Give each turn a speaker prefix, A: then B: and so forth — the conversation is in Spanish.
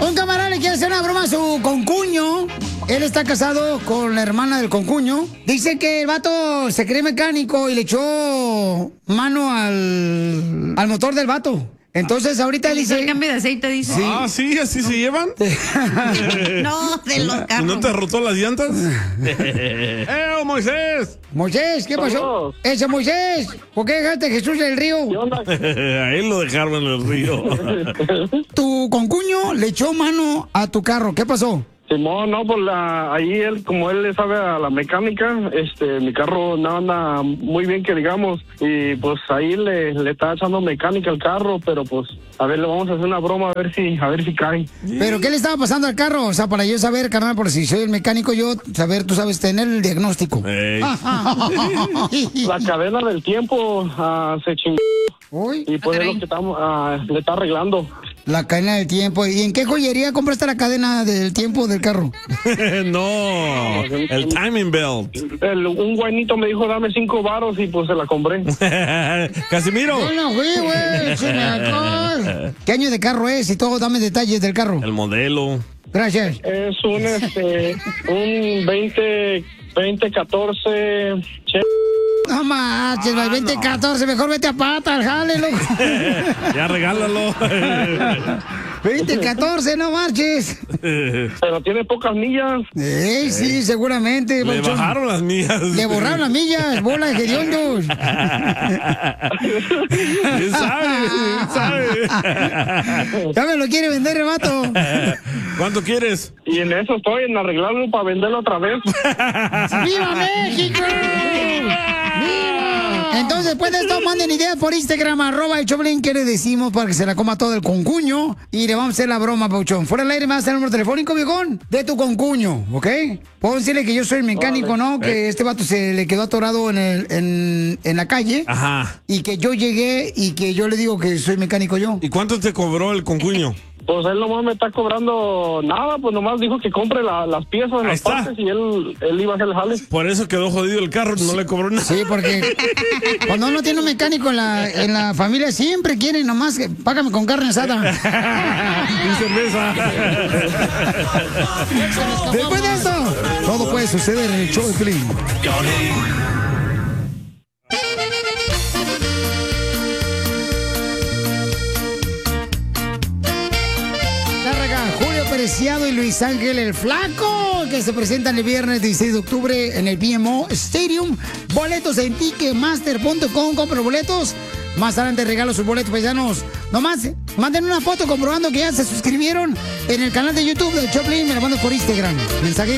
A: Un camarada le quiere hacer una broma a su concuño. Él está casado con la hermana del concuño. Dice que el vato se cree mecánico y le echó mano al motor del vato. Entonces ahorita dice...
B: El cambio de aceite, dice.
C: ¿Sí? Ah, sí, así se llevan.
B: No, de los carros.
C: ¿No te rotó las llantas? Moisés!
A: Moisés, ¿qué pasó? Ese Moisés, ¿por qué dejaste a Jesús en el río?
C: A él lo dejaron en el río.
A: Tu concuño le echó mano a tu carro, ¿qué pasó?
D: Simón, no, pues ahí él, como él le sabe a la mecánica, mi carro no anda muy bien que digamos, y pues ahí le está echando mecánica al carro, pero pues, a ver, le vamos a hacer una broma a ver si cae.
A: ¿Pero qué le estaba pasando al carro? O sea, para yo saber, carnal, por si soy el mecánico, yo saber, tú sabes, tener el diagnóstico.
D: La cadena del tiempo se chingó. Y pues es lo que le está arreglando.
A: La cadena del tiempo. ¿Y en qué joyería compraste la cadena del tiempo del carro?
C: No, el timing belt.
D: Un guainito me dijo, dame 5 varos y pues se la compré.
C: Casimiro.
A: Yo no fui, güey. ¿Qué año de carro es? Y todo, dame detalles del carro.
C: El modelo.
A: Gracias.
D: Es un 2014
A: No manches, el 2014, mejor vete a pata, jale, loco.
C: Ya regálalo.
A: 2014, no marches.
D: Pero tiene pocas millas.
A: Sí, seguramente.
C: Le bajaron las millas.
A: Le borraron las millas, bola de hediondos.
C: ¿Quién sabe?
A: Ya me lo quiere vender el vato.
C: ¿Cuánto quieres?
D: Y en eso estoy, en arreglarlo para venderlo otra vez.
A: ¡Viva México! Entonces, después de esto, manden ideas por Instagram, @el Choplin, que le decimos para que se la coma todo el concuño. Y le vamos a hacer la broma, Pauchón. Fuera del aire me vas a dar el número telefónico, viejón, de tu concuño, ¿ok? Puedo decirle que yo soy el mecánico, ¿no? Que este vato se le quedó atorado en la calle.
C: Ajá.
A: Y que yo llegué y que yo le digo que soy mecánico yo.
C: ¿Y cuánto te cobró el concuño?
D: Pues él nomás me está cobrando nada, pues nomás dijo que compre las piezas, las partes y él iba a hacer el jale.
C: Por eso quedó jodido el carro, no le cobró nada.
A: Sí, porque cuando uno tiene un mecánico en la familia siempre quieren nomás que págame con carne asada.
C: Y cerveza.
A: Después de eso, todo puede suceder en el show de Piolín. Julio Preciado y Luis Ángel el Flaco, que se presentan el viernes 16 de octubre en el BMO Stadium. Boletos en Ticketmaster.com, compra los boletos. Más adelante regalo sus boletos, paisanos. Nomás manden una foto comprobando que ya se suscribieron en el canal de YouTube de Choplin. Me la mando por Instagram. Mensaje